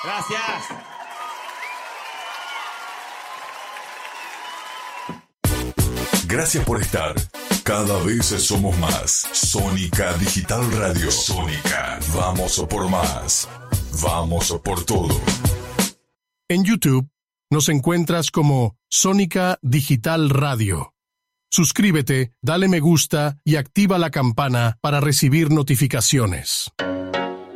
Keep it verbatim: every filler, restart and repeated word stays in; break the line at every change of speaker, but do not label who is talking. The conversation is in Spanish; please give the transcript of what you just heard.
Gracias.
Gracias por estar. Cada vez somos más. Sónica Digital Radio. Sónica. Vamos por más. Vamos por todo.
En YouTube nos encuentras como Sónica Digital Radio. Suscríbete, dale me gusta y activa la campana para recibir notificaciones.